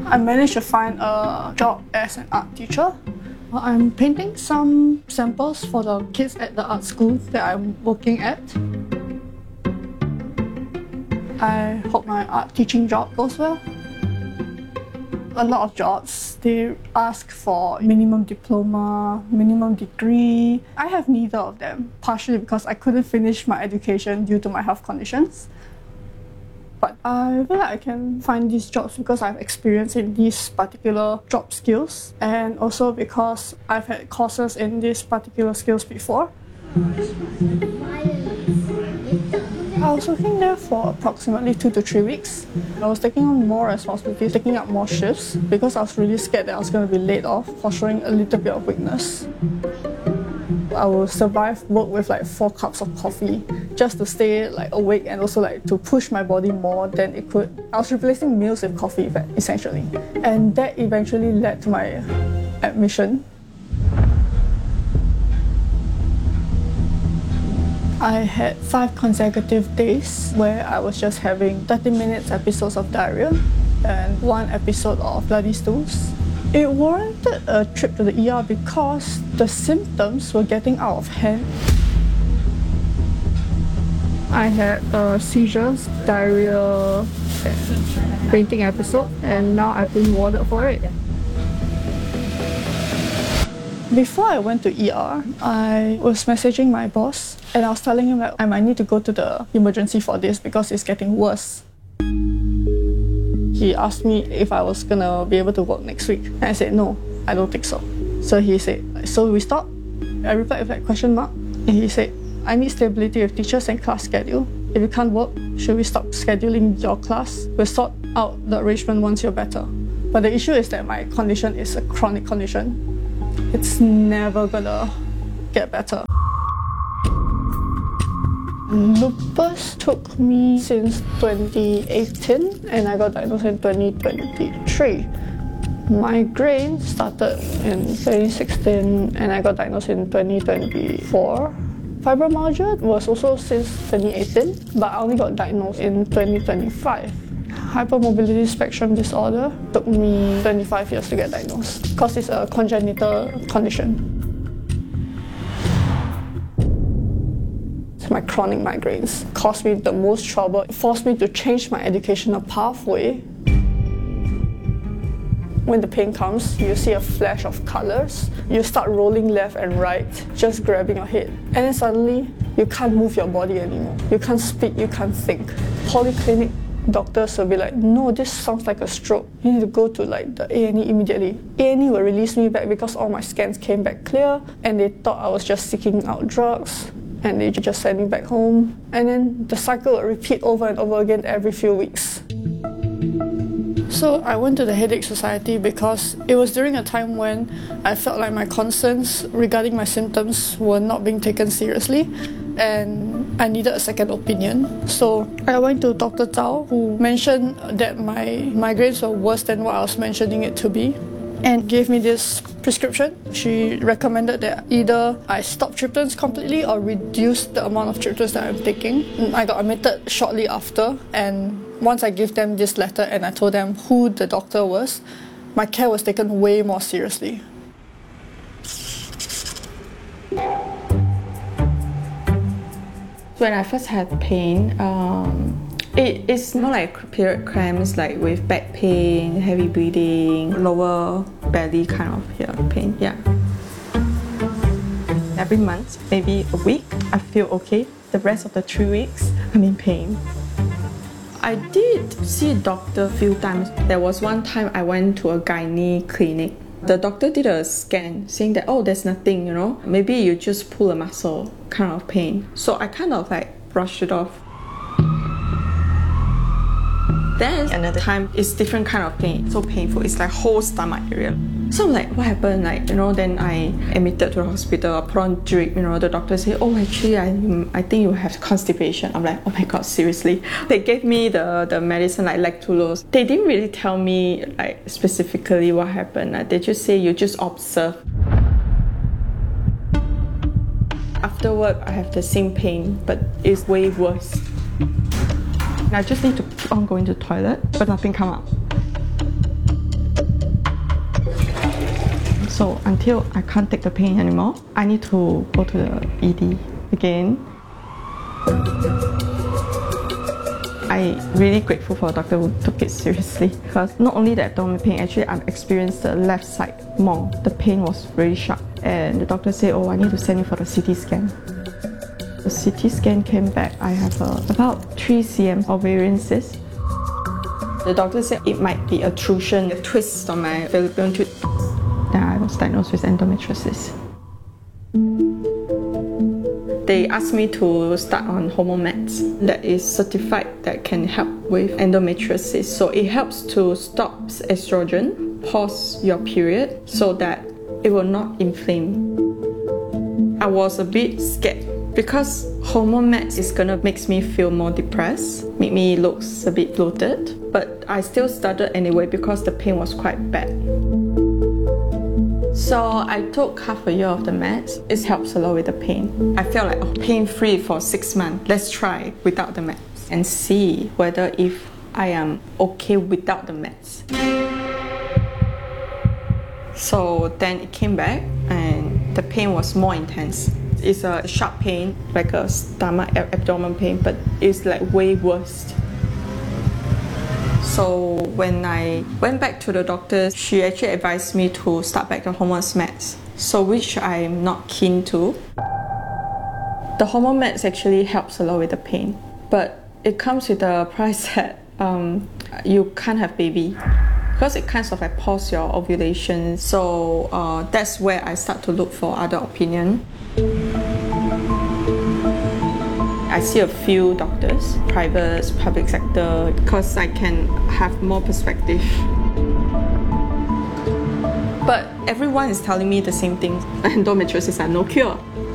I managed to find a job as an art teacher. I'm painting some samples for the kids at the art school that I'm working at. I hope my art teaching job goes well. A lot of jobs, they ask for minimum diploma, minimum degree. I have neither of them, partially because I couldn't finish my education due to my health conditions. But I feel like I can find these jobs because I've experience in these particular job skills, and also because I've had courses in these particular skills before. I was working there for approximately 2 to 3 weeks. I was taking on more responsibilities, taking up more shifts because I was really scared that I was going to be laid off for showing a little bit of weakness. I will survive work with like 4 cups of coffee just to stay like awake and also like to push my body more than it could. I was replacing meals with coffee essentially, and that eventually led to my admission. I had 5 consecutive days where I was just having 30-minute episodes of diarrhea and 1 episode of bloody stools. It warranted a trip to the ER because the symptoms were getting out of hand. I had seizures, diarrhea, fainting episode, and now I've been warded for it. Before I went to ER, I was messaging my boss and I was telling him that I might need to go to the emergency for this because it's getting worse. He asked me if I was gonna be able to work next week. And I said, no, I don't think so. So he said, so we stop? I replied with that question mark. And he said, I need stability with teachers and class schedule. If you can't work, should we stop scheduling your class? We'll sort out the arrangement once you're better. But the issue is that my condition is a chronic condition. It's never gonna get better. Lupus took me since 2018 and I got diagnosed in 2023. Migraine started in 2016 and I got diagnosed in 2024. Fibromyalgia was also since 2018, but I only got diagnosed in 2025. Hypermobility spectrum disorder took me 25 years to get diagnosed because it's a congenital condition. My chronic migraines caused me the most trouble. It forced me to change my educational pathway. When the pain comes, you see a flash of colours. You start rolling left and right, just grabbing your head. And then suddenly, you can't move your body anymore. You can't speak, you can't think. Polyclinic doctors will be like, no, this sounds like a stroke. You need to go to like the A&E immediately. A&E will release me back because all my scans came back clear and they thought I was just seeking out drugs. And they just send me back home. And then the cycle will repeat over and over again every few weeks. So I went to the Headache Society because it was during a time when I felt like my concerns regarding my symptoms were not being taken seriously and I needed a second opinion. So I went to Dr. Zhao, who mentioned that my migraines were worse than what I was mentioning it to be, and gave me this prescription. She recommended that either I stop triptans completely or reduce the amount of triptans that I'm taking. I got admitted shortly after, and once I gave them this letter and I told them who the doctor was, my care was taken way more seriously. When I first had pain, it's more like period cramps, like with back pain, heavy breathing, lower belly kind of pain. Yeah. Every month, maybe a week, I feel okay. The rest of the 3 weeks, I'm in pain. I did see a doctor a few times. There was one time I went to a gynae clinic. The doctor did a scan saying that, oh, there's nothing, maybe you just pull a muscle kind of pain. So I kind of like brushed it off. Then another time, it's different kind of pain. So painful, it's like whole stomach area. So I'm like, what happened? Then I admitted to the hospital, I put on drip, the doctor said, oh, actually, I think you have constipation. I'm like, oh my God, seriously? They gave me the medicine like lactulose. They didn't really tell me like specifically what happened. They just say you just observe. After work, I have the same pain, but it's way worse. I just need to keep on going to the toilet, but nothing come up. So until I can't take the pain anymore, I need to go to the ED again. I'm really grateful for a doctor who took it seriously, because not only the abdominal pain, actually I've experienced the left side more. The pain was very sharp, and the doctor said, oh, I need to send you for the CT scan. The CT scan came back, I have about 3 cm ovarian cyst. The doctor said it might be a protrusion, a twist on my fallopian tube. Then I was diagnosed with endometriosis. They asked me to start on hormone meds that is certified that can help with endometriosis. So it helps to stop estrogen, pause your period so that it will not inflame. I was a bit scared because hormone meds is gonna make me feel more depressed, make me look a bit bloated, but I still started anyway because the pain was quite bad. So I took half a year of the meds. It helps a lot with the pain. I felt like pain-free for 6 months. Let's try without the meds and see whether if I am okay without the meds. So then it came back and the pain was more intense. It's a sharp pain, like a stomach abdomen pain, but it's like way worse. So when I went back to the doctor, she actually advised me to start back the hormone meds, so which I'm not keen to. The hormone meds actually helps a lot with the pain, but it comes with a price that you can't have baby, because it kind of like pause your ovulation. So that's where I start to look for other opinion. I see a few doctors, private, public sector, because I can have more perspective. But everyone is telling me the same thing. Endometriosis has no cure.